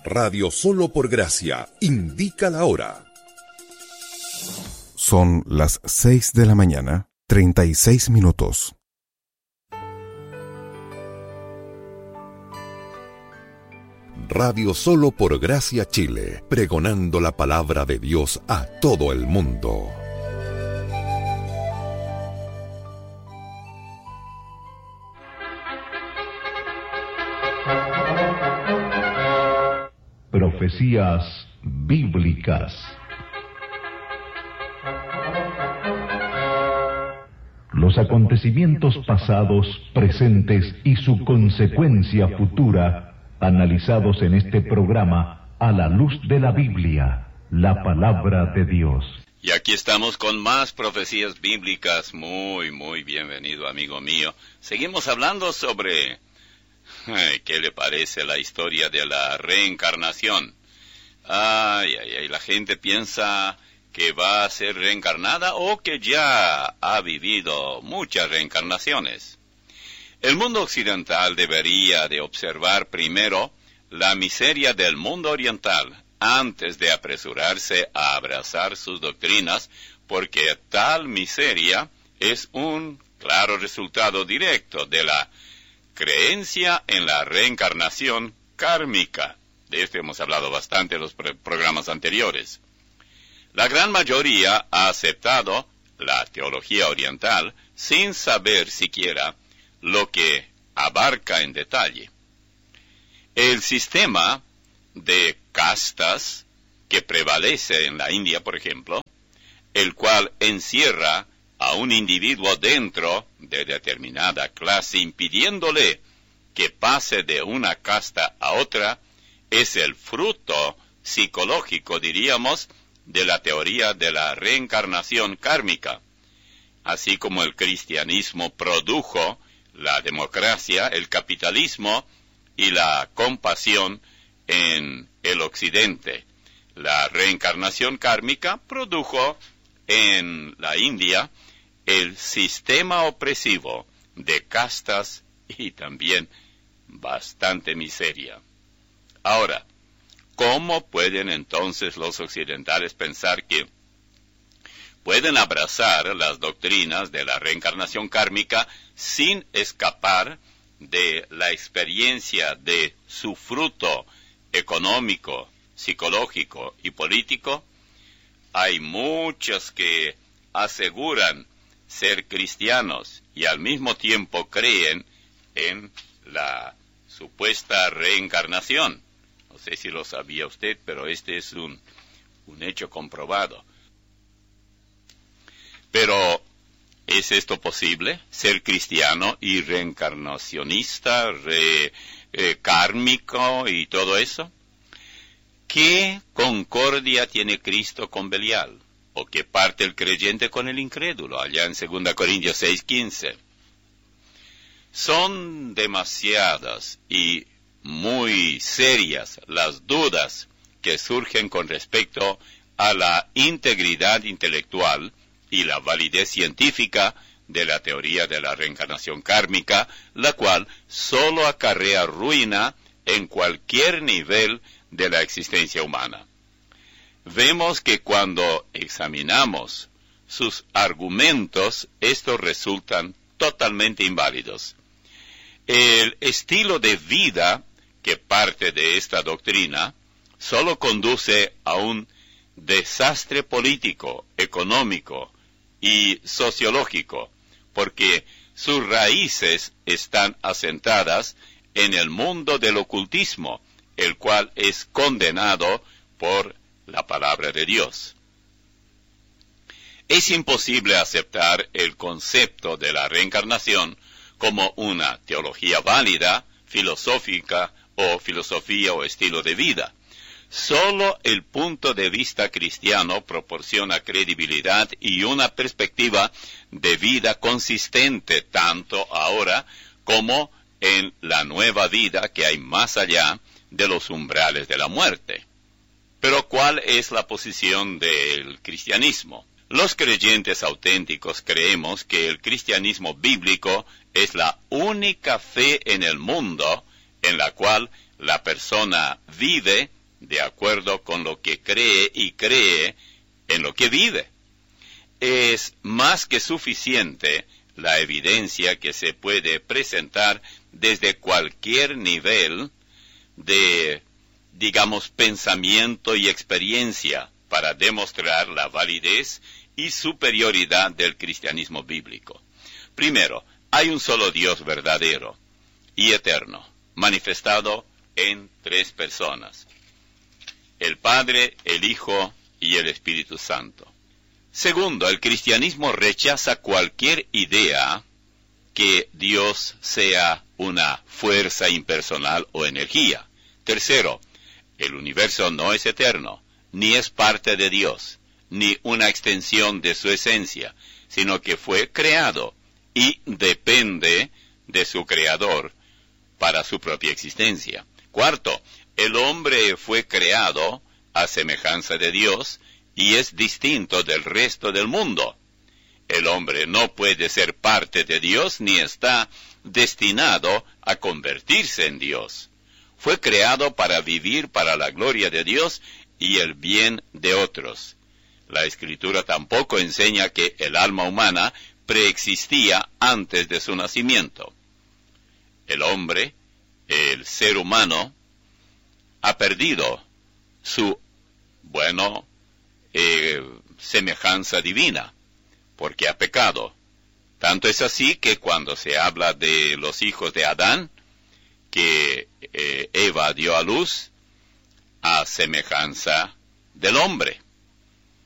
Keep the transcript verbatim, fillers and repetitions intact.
Radio Solo por Gracia indica la hora. Son las seis de la mañana, treinta y seis minutos. Radio Solo por Gracia Chile, pregonando la palabra de Dios a todo el mundo. Profecías bíblicas. Los acontecimientos pasados, presentes y su consecuencia futura, analizados en este programa a la luz de la Biblia, la palabra de Dios. Y aquí estamos con más profecías bíblicas. Muy, muy bienvenido, amigo mío. Seguimos hablando sobre... Ay, ¿qué le parece la historia de la reencarnación? Ay, ay, ay, la gente piensa que va a ser reencarnada o que ya ha vivido muchas reencarnaciones. El mundo occidental debería de observar primero la miseria del mundo oriental antes de apresurarse a abrazar sus doctrinas, porque tal miseria es un claro resultado directo de la creencia en la reencarnación kármica. De esto hemos hablado bastante en los pro- programas anteriores. La gran mayoría ha aceptado la teología oriental sin saber siquiera lo que abarca en detalle. El sistema de castas que prevalece en la India, por ejemplo, el cual encierra a un individuo dentro de determinada clase, impidiéndole que pase de una casta a otra, es el fruto psicológico, diríamos, de la teoría de la reencarnación kármica. Así como el cristianismo produjo la democracia, el capitalismo y la compasión en el occidente, la reencarnación kármica produjo en la India el sistema opresivo de castas y también bastante miseria. Ahora, ¿cómo pueden entonces los occidentales pensar que pueden abrazar las doctrinas de la reencarnación kármica sin escapar de la experiencia de su fruto económico, psicológico y político? Hay muchos que aseguran ser cristianos y al mismo tiempo creen en la supuesta reencarnación. No sé si lo sabía usted, pero este es un, un hecho comprobado. Pero, ¿es esto posible? ¿Ser cristiano y reencarnacionista, re, eh, kármico y todo eso? ¿Qué concordia tiene Cristo con Belial? ¿O qué parte el creyente con el incrédulo? Allá en segunda Corintios seis quince. Son demasiadas y muy serias las dudas que surgen con respecto a la integridad intelectual y la validez científica de la teoría de la reencarnación kármica, la cual solo acarrea ruina en cualquier nivel de la existencia humana. Vemos que cuando examinamos sus argumentos, estos resultan totalmente inválidos. El estilo de vida que parte de esta doctrina solo conduce a un desastre político, económico y sociológico, porque sus raíces están asentadas en el mundo del ocultismo, el cual es condenado por la palabra de Dios. Es imposible aceptar el concepto de la reencarnación como una teología válida, filosófica o filosofía o estilo de vida. Solo el punto de vista cristiano proporciona credibilidad y una perspectiva de vida consistente tanto ahora como en la nueva vida que hay más allá de los umbrales de la muerte. Pero ¿cuál es la posición del cristianismo? Los creyentes auténticos creemos que el cristianismo bíblico es la única fe en el mundo en la cual la persona vive de acuerdo con lo que cree y cree en lo que vive. Es más que suficiente la evidencia que se puede presentar desde cualquier nivel de, digamos, pensamiento y experiencia para demostrar la validez y superioridad del cristianismo bíblico. Primero, hay un solo Dios verdadero y eterno, manifestado en tres personas: el Padre, el Hijo y el Espíritu Santo. Segundo, el cristianismo rechaza cualquier idea que Dios sea una fuerza impersonal o energía. Tercero, el universo no es eterno, ni es parte de Dios, ni una extensión de su esencia, sino que fue creado y depende de su creador para su propia existencia. Cuarto, el hombre fue creado a semejanza de Dios y es distinto del resto del mundo. El hombre no puede ser parte de Dios ni está destinado a convertirse en Dios. Fue creado para vivir para la gloria de Dios y el bien de otros. La Escritura tampoco enseña que el alma humana preexistía antes de su nacimiento. El hombre, el ser humano, ha perdido su, bueno, eh, semejanza divina, porque ha pecado. Tanto es así que cuando se habla de los hijos de Adán, que eh, Eva dio a luz a semejanza del hombre.